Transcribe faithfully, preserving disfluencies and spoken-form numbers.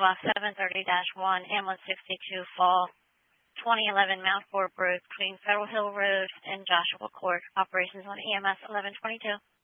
block seven thirty dash one, ambulance sixty-two, fall twenty eleven, Mount Fort Bruce, between Federal Hill Road and Joshua Court. Operations on E M S eleven twenty-two.